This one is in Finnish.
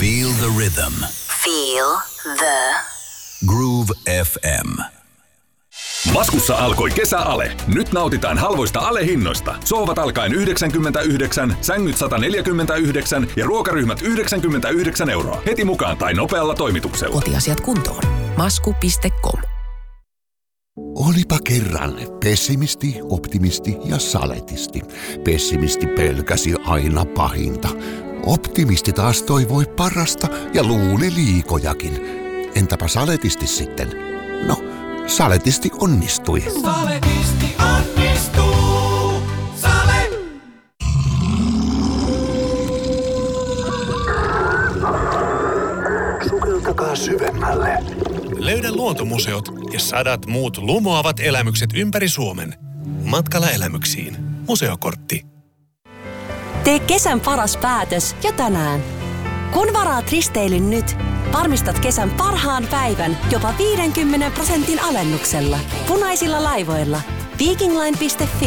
Feel the rhythm. Feel the Groove FM. Maskussa alkoi kesäale. Nyt nautitaan halvoista alehinnoista. Sohvat alkaen 99, sängyt 149 ja ruokaryhmät 99 €. Heti mukaan tai nopealla toimituksella. Kotiasiat kuntoon. Masku.com. Olipa kerran pessimisti, optimisti ja saletisti. Pessimisti pelkäsi aina pahinta. Optimisti taas toivoi parasta ja luuli liikojakin. Entäpä saletisti sitten? No, saletisti onnistui. Saletisti onnistuu. Sale! Sukeltakaa syvemmälle. Löydä luontomuseot ja 100 muut lumoavat elämykset ympäri Suomen. Matkalla elämyksiin. Museokortti. Tee kesän paras päätös jo tänään. Kun varaat risteilyn nyt, varmistat kesän parhaan päivän jopa 50% alennuksella. Punaisilla laivoilla. Vikingline.fi